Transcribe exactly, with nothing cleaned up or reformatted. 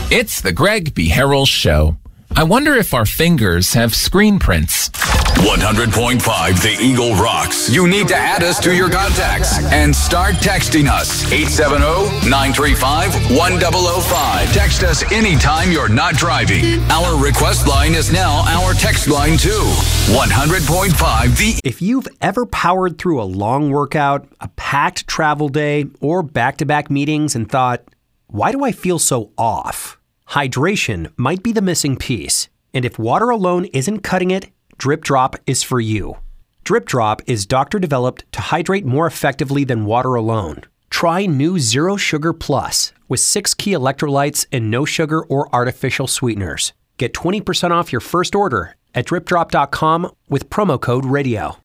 It's the Greg B. Harrell Show. I wonder if our fingers have screen prints. one hundred point five The Eagle rocks. You need to add us to your contacts and start texting us. eight seven zero, nine three five, one zero zero five. Text us anytime you're not driving. Our request line is now our text line too. one hundred point five The If you've ever powered through a long workout, a packed travel day, or back-to-back meetings and thought, why do I feel so off? Hydration might be the missing piece. And if water alone isn't cutting it, Drip Drop is for you. Drip Drop is doctor-developed to hydrate more effectively than water alone. Try new Zero Sugar Plus with six key electrolytes and no sugar or artificial sweeteners. Get twenty percent off your first order at drip drop dot com with promo code radio.